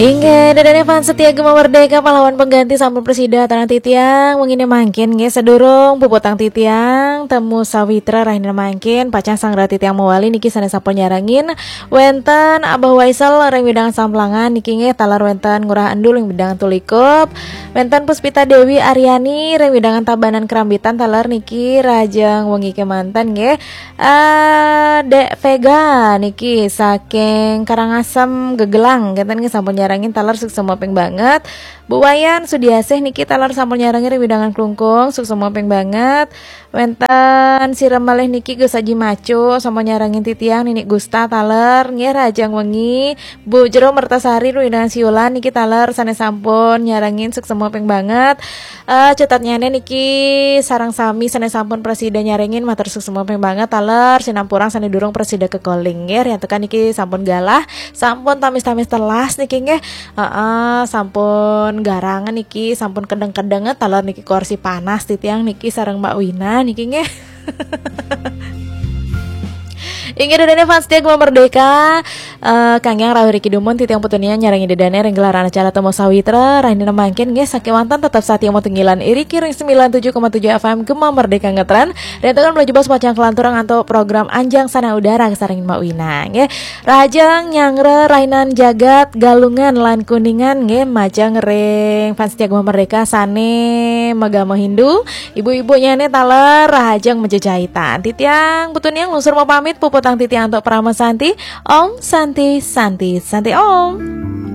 Hingga dadane fans setia Gema Merdeka pahlawan pengganti sampun presida tanah titiang mengini mangkin nge sedurung puputang titiang temu sawitra rahina mangkin pacang sangra titiang mewali niki sanes sampun nyarangin wenten Abah Waisal reng bidang samplangan niki nge talar wenten ngurah endul yang bidang tulikup wenten Puspita Dewi Aryani reng bidangan tabanan kerambitan talar niki rajang wengi kemantan nge Dek Vega niki saking Karangasem Gegelang genten nge sampun nyarangin talar sukses mopeng banget. Bu Wayan Sudiasih niki talar sampun nyarangin widangan klungkung sukses mopeng banget. Wenten siram malih niki geus aji maco sampun nyarangin titiang Ninik Gusta taler nge rajang wengi. Bu Jero Mertasari widangan siulan niki taler sanes sampun nyarangin sukses mopeng banget. Cetatnya niki sarang sami sanes sampun presiden nyarangin matur sukses mopeng banget taler sinampurang sane durung presida kekoling nge yang tekan niki sampun galah sampun tamis-tamis telas niki nge sampun garangan niki sampun kedeng-kedeng talar niki kursi panas titiang niki sareng Mbak Wina niki nge Ingin dedane fans dia Gema Merdeka Kangyang Rawi Riki Dumon titiang putunian nyarangi dedane reng gelaran acara temu sawitra rahina mangkin nge sakiwantan tetap saat yang mau tenggilan Iriki ring 97,7 FM Gema Merdeka ngetren dan tekan menuju bos pacang kelanturang atau program Anjang Sana Udara kesarengin Mbak Wina nge rajang nyangre rainan jagat galungan lan kuningan nge majang reng fans dia Gema Merdeka sane magama Hindu ibu-ibunya ne taler rajang menjejahitan titiang putunian lungsur mau pamit puputang titiang untuk Prama Santi Om Santi Santi Santi Om.